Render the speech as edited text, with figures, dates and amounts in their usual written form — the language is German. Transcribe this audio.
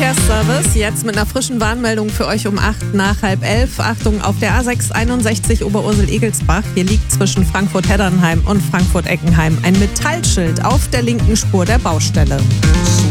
Verkehrsservice, jetzt mit einer frischen Warnmeldung für euch um 8 nach halb 11. Achtung, auf der A6 61 Oberursel-Egelsbach. Hier liegt zwischen Frankfurt-Heddernheim und Frankfurt-Eckenheim ein Metallschild auf der linken Spur der Baustelle.